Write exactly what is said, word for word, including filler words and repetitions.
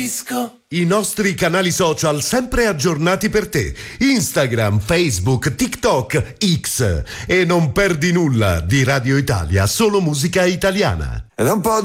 disco. I nostri canali social sempre aggiornati per te. Instagram, Facebook, TikTok, X. E non perdi nulla di Radio Italia, solo musica italiana. Ed un po' di